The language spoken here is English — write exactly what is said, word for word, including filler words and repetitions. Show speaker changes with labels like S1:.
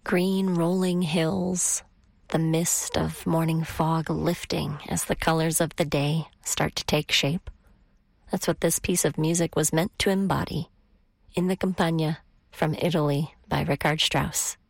S1: Green rolling hills, the mist of morning fog lifting as the colors of the day start to take shape. That's what this piece of music was meant to embody. In the Campagna, from Italy by Richard Strauss.